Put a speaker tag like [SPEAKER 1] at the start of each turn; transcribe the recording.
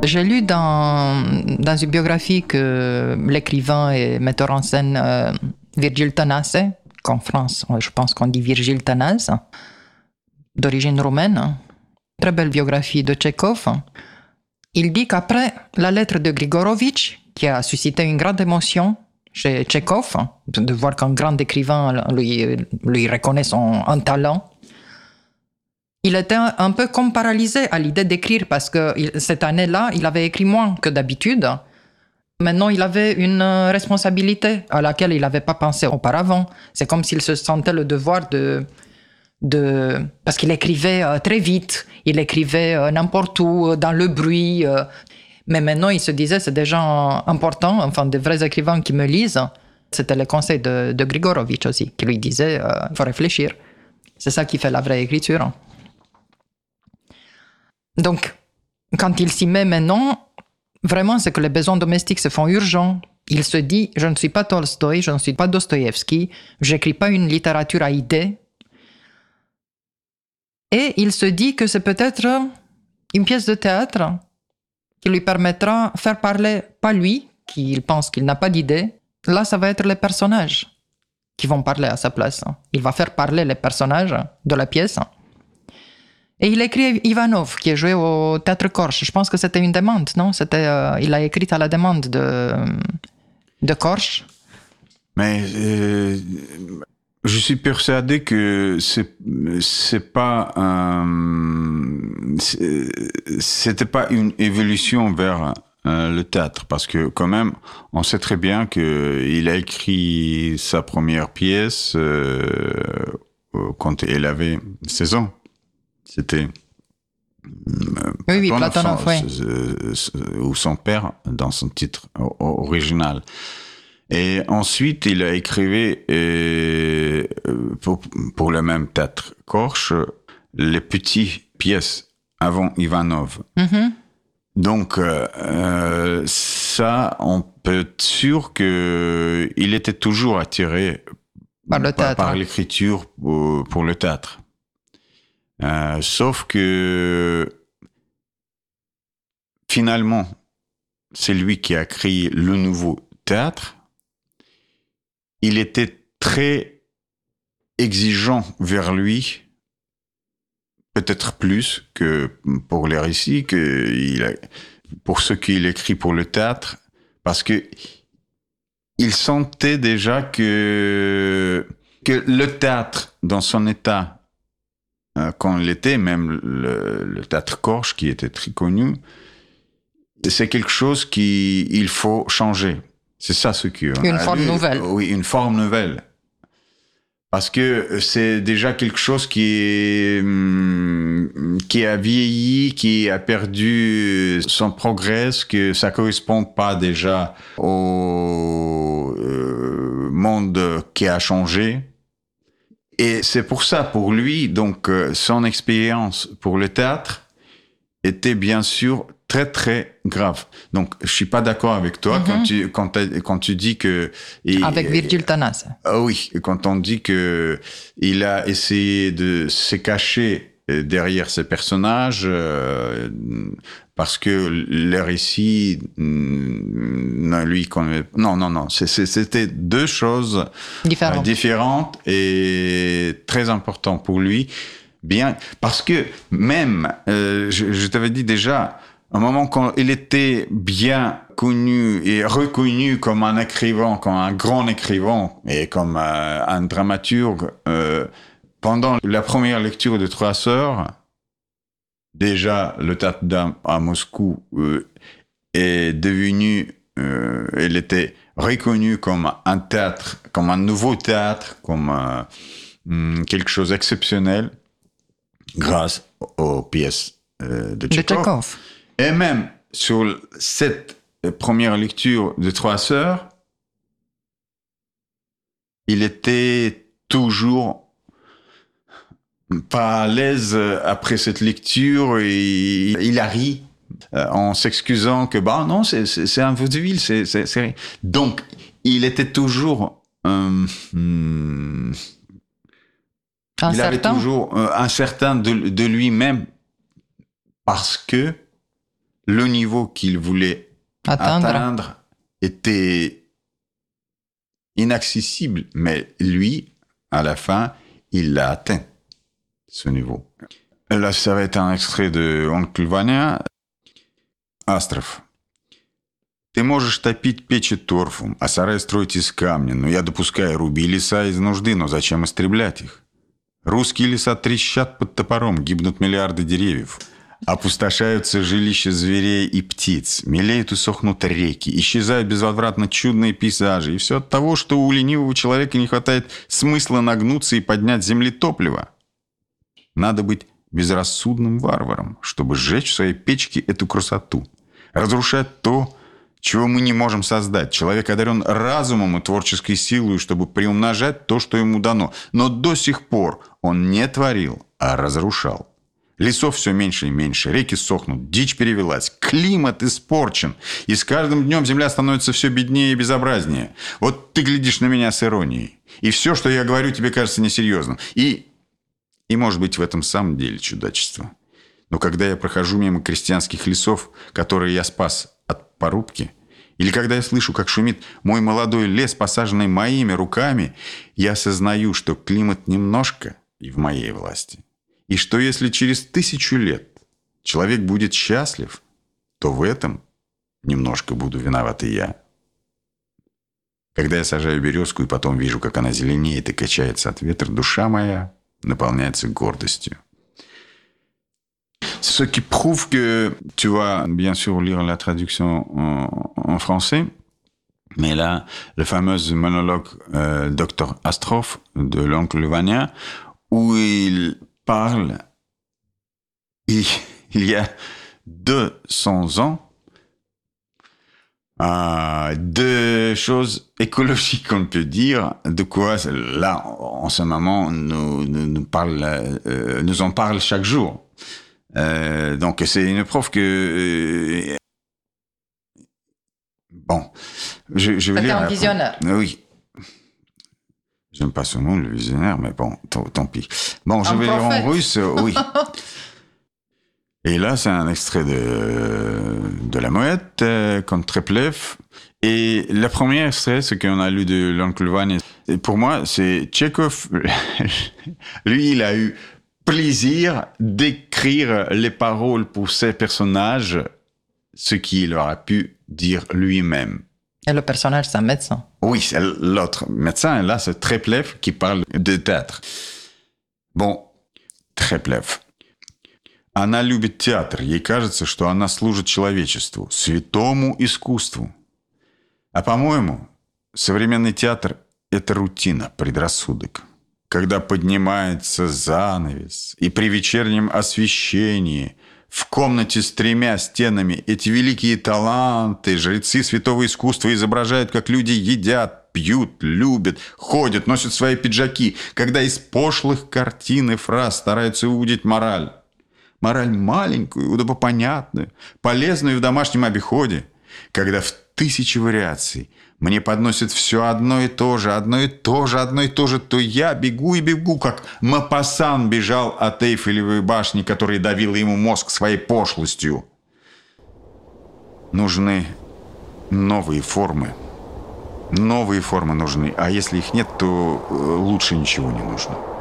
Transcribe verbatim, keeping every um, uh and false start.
[SPEAKER 1] J'ai lu dans, dans une biographie que l'écrivain et metteur en scène euh, Virgile Tănase, qu'en France, je pense qu'on dit Virgile Tănase, d'origine roumaine, très belle biographie de Tchekhov. Il dit qu'après la lettre de Grigorovitch, qui a suscité une grande émotion chez Tchekhov, de voir qu'un grand écrivain lui, lui reconnaît son un talent, il était un peu comme paralysé à l'idée d'écrire parce que cette année-là, il avait écrit moins que d'habitude. Maintenant, il avait une responsabilité à laquelle il n'avait pas pensé auparavant. C'est comme s'il se sentait le devoir de... de... Parce qu'il écrivait très vite, il écrivait n'importe où, dans le bruit. Mais maintenant, il se disait, c'est déjà important, enfin, des vrais écrivains qui me lisent. C'était le conseil de, de Grigorovitch aussi, qui lui disait, il euh, faut réfléchir. C'est ça qui fait la vraie écriture. Donc, quand il s'y met maintenant, vraiment, c'est que les besoins domestiques se font urgents. Il se dit, je ne suis pas Tolstoï, je ne suis pas Dostoïevski, je n'écris pas une littérature à idées. Et il se dit que c'est peut-être une pièce de théâtre qui lui permettra de faire parler, pas lui, qui pense qu'il n'a pas d'idées. Là, ça va être les personnages qui vont parler à sa place. Il va faire parler les personnages de la pièce. Et il écrit Ivanov, qui est joué au Théâtre Korch. Je pense que c'était une demande, non? C'était, euh, il l'a écrite à la demande de, de Korch.
[SPEAKER 2] Mais euh, je suis persuadé que c'est, c'est pas un, c'est, c'était pas une évolution vers euh, le théâtre, parce que quand même, on sait très bien que il a écrit sa première pièce euh, quand il avait seize ans. C'était
[SPEAKER 1] euh, oui, oui, Platonov,
[SPEAKER 2] oui. Ou son père dans son titre original. Et ensuite, il a écrit euh, pour, pour le même théâtre Korch les petites pièces avant Ivanov. Mm-hmm. Donc euh, ça, on peut être sûr que il était toujours attiré
[SPEAKER 1] par, le
[SPEAKER 2] par, par l'écriture pour, pour le théâtre. Euh, sauf que finalement, c'est lui qui a créé le nouveau théâtre. Il était très exigeant vers lui, peut-être plus que pour les récits, que il a, pour ce qu'il écrit pour le théâtre, parce que il sentait déjà que que le théâtre dans son état quand il était, même le, le théâtre Korch, qui était très connu, c'est quelque chose qu'il faut changer. C'est ça ce que...
[SPEAKER 1] Une forme lu. nouvelle.
[SPEAKER 2] Oui, une forme nouvelle. Parce que c'est déjà quelque chose qui, est, qui a vieilli, qui a perdu son progrès, que ça correspond pas déjà au monde qui a changé. Et c'est pour ça, pour lui, donc, euh, son expérience pour le théâtre était bien sûr très, très grave. Donc, je suis pas d'accord avec toi mm-hmm. quand tu, quand, quand tu dis que...
[SPEAKER 1] Il, avec Virgile Tănase.
[SPEAKER 2] Ah oui, quand on dit que il a essayé de se cacher derrière ses personnages, euh, parce que les récits, non, lui, non, non, non, c'est, c'est, c'était deux choses
[SPEAKER 1] différentes.
[SPEAKER 2] Euh, différentes et très importantes pour lui. Bien, parce que même, euh, je, je t'avais dit déjà, à un moment quand il était bien connu et reconnu comme un écrivain, comme un grand écrivain et comme euh, un dramaturge, euh, pendant la première lecture de Trois Sœurs, déjà, le théâtre d'Am à Moscou euh, est devenu, euh, il était reconnu comme un théâtre, comme un nouveau théâtre, comme euh, quelque chose d'exceptionnel, grâce aux pièces euh, de Tchekhov.
[SPEAKER 1] de Tchekhov.
[SPEAKER 2] Et même sur cette première lecture de Trois Sœurs, il était toujours pas à l'aise après cette lecture et il a ri euh, en s'excusant que bah non c'est c'est, c'est un vaudeville c'est c'est c'est donc il était toujours euh, hmm, il avait toujours euh, incertain de de lui-même parce que le niveau qu'il voulait
[SPEAKER 1] Atteindre.
[SPEAKER 2] atteindre était inaccessible, mais lui, à la fin, il l'a atteint, ce niveau. Là, ça va être un extrait de «Oncle Vanya». Астров. Ты можешь топить печи торфом, а сарай строить из камня, но я допускаю, руби леса из нужды, но зачем истреблять их? Русские леса трещат под топором, гибнут миллиарды деревьев. Опустошаются жилища зверей и птиц, мелеют и сохнут реки, исчезают безвозвратно чудные пейзажи. И все от того, что у ленивого человека не хватает смысла нагнуться и поднять с земли топливо. Надо быть безрассудным варваром, чтобы сжечь в своей печке эту красоту. Разрушать то, чего мы не можем создать. Человек одарен разумом и творческой силой, чтобы приумножать то, что ему дано. Но до сих пор он не творил, а разрушал. Лесов все меньше и меньше, реки сохнут, дичь перевелась, климат испорчен. И с каждым днем земля становится все беднее и безобразнее. Вот ты глядишь на меня с иронией. И все, что я говорю, тебе кажется несерьезным. И, и может быть, в этом самом деле чудачество. Но когда я прохожу мимо крестьянских лесов, которые я спас от порубки, или когда я слышу, как шумит мой молодой лес, посаженный моими руками, я осознаю, что климат немножко и в моей власти. И что если через тысячу лет человек будет счастлив, то в этом немножко буду виноват и я. Когда я сажаю березку и потом вижу, как она зеленеет и качается от ветра, душа моя наполняется гордостью. Ce qui prouve que tu vas bien sûr lire la traduction en, en français, mais là, le fameux monologue euh, docteur Astrof de l'oncle Vanya, où il parle, il, il y a deux cents ans, euh, deux choses écologiques, on peut dire, de quoi, là, en ce moment, nous, nous, nous, parle, euh, nous en parle chaque jour. Euh, donc c'est une preuve que euh, bon, je, je vais
[SPEAKER 1] C'était
[SPEAKER 2] lire.
[SPEAKER 1] un visionnaire.
[SPEAKER 2] Oui, j'aime pas ce mot, le visionnaire, mais bon, tant, tant pis. Bon,
[SPEAKER 1] un
[SPEAKER 2] je vais
[SPEAKER 1] prophète.
[SPEAKER 2] lire en russe, oui. Et là, c'est un extrait de de la Moette, euh, contre Treplev. Et la première extrait, ce qu'on a lu de l'oncle Vanya, pour moi, c'est Tchekhov. Lui, il a eu plaisir d'écrire les paroles pour ces personnages, ce qu'il aurait pu dire lui-même.
[SPEAKER 1] Et le personnage, c'est un médecin.
[SPEAKER 2] Oui, c'est l'autre médecin, et là, c'est Treplev qui parle de théâtre. Bon, Treplev. Она любит театр, ей кажется, что она служит человечеству, святому искусству. А по-моему, современный театр – это рутина, предрассудок. Когда поднимается занавес, и при вечернем освещении в комнате с тремя стенами эти великие таланты, жрецы святого искусства изображают, как люди едят, пьют, любят, ходят, носят свои пиджаки, когда из пошлых картин и фраз стараются выудить мораль. Мораль маленькую, удобопонятную, полезную в домашнем обиходе, когда в тысячи вариаций мне подносят все одно и то же, одно и то же, одно и то же, то я бегу и бегу, как Мопассан бежал от Эйфелевой башни, которая давила ему мозг своей пошлостью. Нужны новые формы. Новые формы нужны, а если их нет, то лучше ничего не нужно.